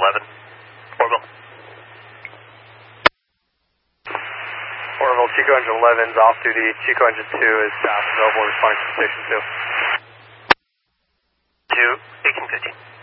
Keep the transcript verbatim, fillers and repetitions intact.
eleven. Orville. Orville, Chico Engine eleven is off duty. Chico Engine two is south, available, responding to station two. two, eighteen fifteen.